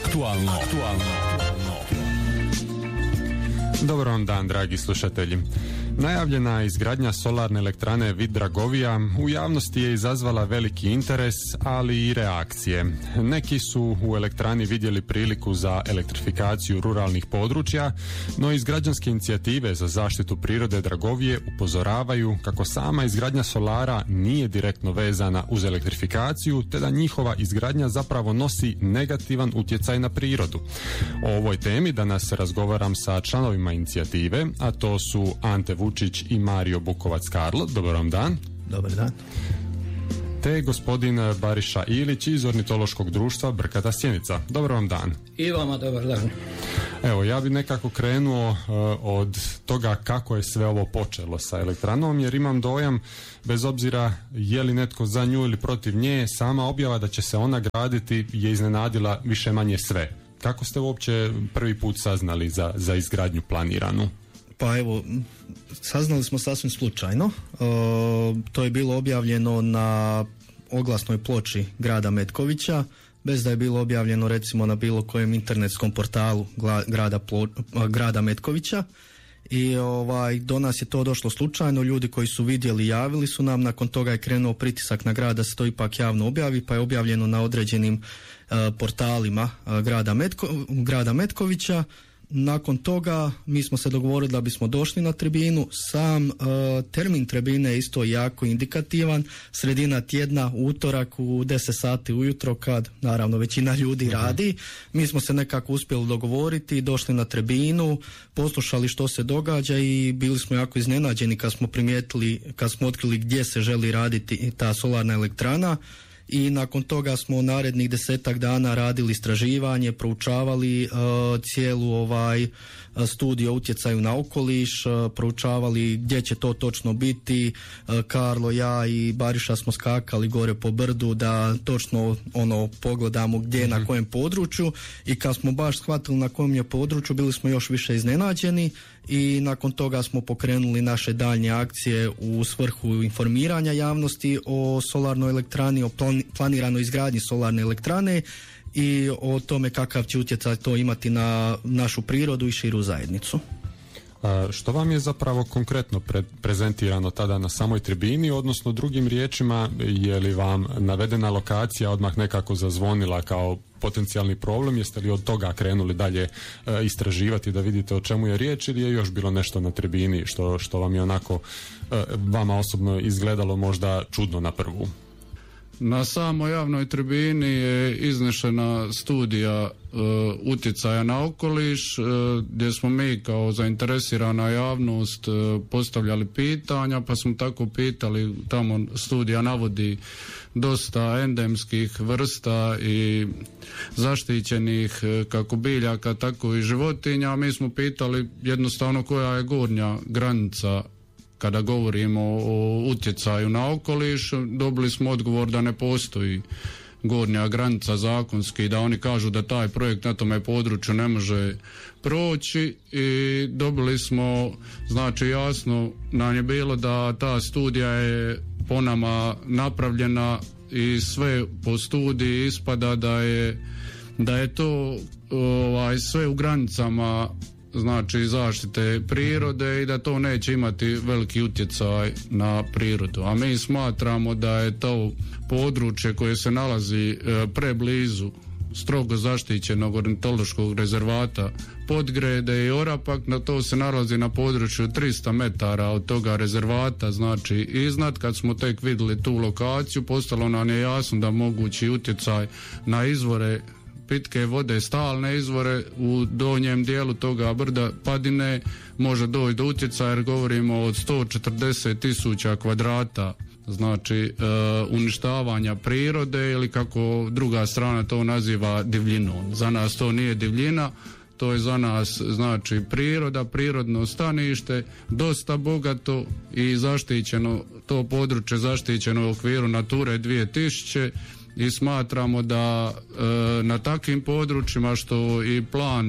Aktualno. Dobar vam dan, dragi slušatelji. Najavljena izgradnja solarne elektrane Vid Dragovija u javnosti je izazvala veliki interes, ali i reakcije. Neki su u elektrani vidjeli priliku za elektrifikaciju ruralnih područja, no iz građanske inicijative za zaštitu prirode Dragovije upozoravaju kako sama izgradnja solara nije direktno vezana uz elektrifikaciju, te da njihova izgradnja zapravo nosi negativan utjecaj na prirodu. O ovoj temi danas razgovaram sa članovima inicijative, a to su Ante Vučić i Mario Bukovac-Karlo. Dobar vam dan. Dobar dan. Te gospodin Bariša Ilić iz Ornitološkog društva Brkata Sjenica. Dobar vam dan. I vama dobar dan. Evo, ja bi nekako krenuo od toga kako je sve ovo počelo sa elektranom, jer imam dojam, bez obzira je li netko za nju ili protiv nje, sama objava da će se ona graditi je iznenadila više manje sve. Kako ste uopće prvi put saznali za izgradnju planiranu? Pa evo, saznali smo sasvim slučajno. To je bilo objavljeno na oglasnoj ploči grada Metkovića, bez da je bilo objavljeno recimo na bilo kojem internetskom portalu grada Metkovića. I do nas je to došlo slučajno, ljudi koji su vidjeli javili su nam, nakon toga je krenuo pritisak na grad da se to ipak javno objavi, pa je objavljeno na određenim portalima grada Metkovića. Nakon toga mi smo se dogovorili da bismo došli na tribinu. Sam termin tribine je isto jako indikativan, sredina tjedna, utorak u 10 sati ujutro, kad naravno većina ljudi radi. Mi smo se nekako uspjeli dogovoriti, došli na tribinu, poslušali što se događa i bili smo jako iznenađeni kad smo primijetili, kad smo otkrili gdje se želi raditi ta solarna elektrana. I nakon toga smo narednih 10-ak dana radili istraživanje, proučavali cijelu studiju o utjecaju na okoliš, proučavali gdje će to točno biti. Karlo, ja i Bariša smo skakali gore po brdu da točno pogledamo gdje, na kojem području, i kad smo baš shvatili na kojem je području, bili smo još više iznenađeni i nakon toga smo pokrenuli naše daljnje akcije u svrhu informiranja javnosti o solarnoj elektrani, o planiranoj izgradnji solarne elektrane i o tome kakav će utjecaj to imati na našu prirodu i širu zajednicu. Što vam je zapravo konkretno prezentirano tada na samoj tribini, odnosno drugim riječima, je li vam navedena lokacija odmah nekako zazvonila kao potencijalni problem, jeste li od toga krenuli dalje istraživati da vidite o čemu je riječ, ili je još bilo nešto na tribini što vam je onako vama osobno izgledalo možda čudno na prvu? Na samoj javnoj tribini je iznešena studija utjecaja na okoliš, gdje smo mi kao zainteresirana javnost postavljali pitanja, pa smo tako pitali, tamo studija navodi dosta endemskih vrsta i zaštićenih kako biljaka, tako i životinja, a mi smo pitali jednostavno koja je gornja granica kada govorimo o utjecaju na okoliš. Dobili smo odgovor da ne postoji gornja granica zakonski, da oni kažu da taj projekt na tome području ne može proći, i dobili smo, znači jasno nam je bilo da ta studija je po nama napravljena i sve po studiji ispada da je to sve u granicama, znači zaštite prirode, i da to neće imati veliki utjecaj na prirodu. A mi smatramo da je to područje koje se nalazi preblizu strogo zaštićenog ornitološkog rezervata Podgrede i Orapak, na to se nalazi na području 300 metara od toga rezervata, znači iznad. Kad smo tek vidjeli tu lokaciju, postalo nam je jasno da mogući utjecaj na izvore pitke vode, stalne izvore u donjem dijelu toga brda padine može doći do utjecaja, jer govorimo od 140.000 kvadrata, znači uništavanja prirode, ili kako druga strana to naziva divljinom. Za nas to nije divljina, to je za nas znači priroda, prirodno stanište, dosta bogato i zaštićeno, to područje zaštićeno u okviru Nature 2000, i smatramo da na takvim područjima, što i plan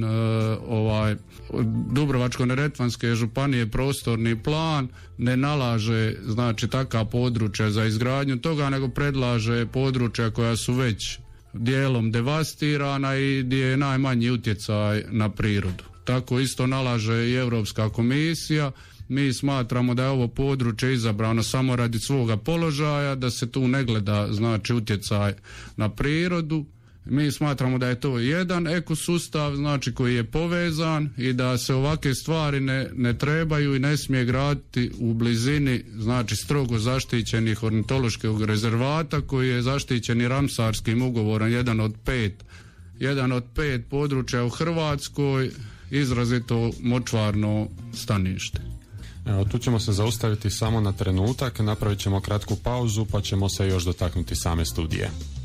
Dubrovačko-neretvanske županije prostorni plan ne nalaže znači taka područja za izgradnju toga, nego predlaže područja koja su već dijelom devastirana i gdje je najmanji utjecaj na prirodu. Tako isto nalaže i Europska komisija. Mi smatramo da je ovo područje izabrano samo radi svoga položaja, da se tu ne gleda znači utjecaj na prirodu. Mi smatramo da je to jedan ekosustav znači koji je povezan i da se ovakve stvari ne trebaju i ne smije graditi u blizini znači strogo zaštićenih ornitološkog rezervata koji je zaštićeni Ramsarskim ugovorom, jedan od pet područja u Hrvatskoj, izrazito močvarno stanište. Evo, tu ćemo se zaustaviti samo na trenutak, napravit ćemo kratku pauzu pa ćemo se još dotaknuti same studije.